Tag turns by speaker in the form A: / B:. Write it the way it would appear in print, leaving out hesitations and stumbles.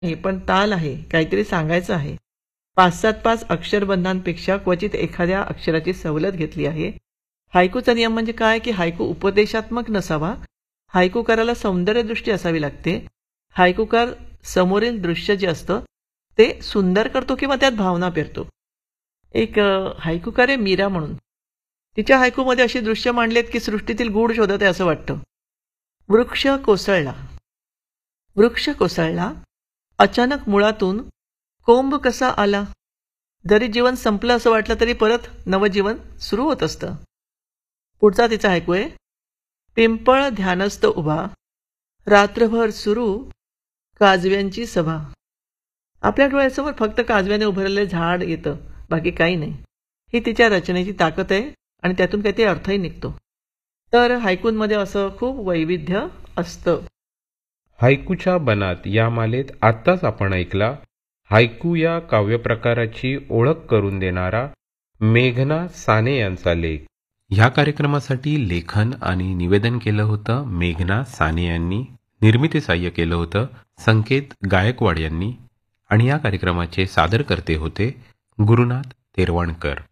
A: हे पण ताल आहे, काहीतरी सांगायचं आहे. 5-7 अक्षरबंधांपेक्षा क्वचित एखाद्या अक्षराची सवलत घेतली आहे. हायकूचा नियम म्हणजे काय, की हायकू उपदेशात्मक नसावा. हायकूकाराला सौंदर्यदृष्टी असावी लागते. हायकूकार समोरील दृश्य जे असतं ते सुंदर करतो किंवा त्यात भावना पेरतो. एक हायकूकार आहे मीरा म्हणून. तिच्या हायकूमध्ये अशी दृश्य मांडलेत की सृष्टीतील गूढ शोधत आहे असं वाटतं. वृक्ष कोसळला. वृक्ष कोसळला, अचानक मुळातून कोंब कसा आला. जरी जीवन संपलं असं वाटलं तरी परत नवजीवन सुरू होत असतं. पुढचा तिचा ऐकू आहे. पिंपळ ध्यानस्थ उभा, रात्रभर सुरू काजव्यांची सभा. आपल्या डोळ्यासमोर फक्त काजव्याने उभारलेलं झाड येतं, बाकी काही नाही. ही तिच्या रचनेची ताकद आहे आणि त्यातून काहीतरी अर्थही निघतो. तर हायकूंमध्ये असं खूप वैविध्य असतं.
B: हायकूच्या बनात या मालेत आत्ताच आपण ऐकला हायकू या काव्यप्रकाराची ओळख करून देणारा मेघना साने यांचा लेख. ह्या कार्यक्रमासाठी लेखन आणि निवेदन केलं होतं मेघना साने यांनी. निर्मिती साह्य केलं होतं संकेत गायकवाड यांनी. आणि या कार्यक्रमाचे सादरकर्ते होते गुरुनाथ तेरवाणकर.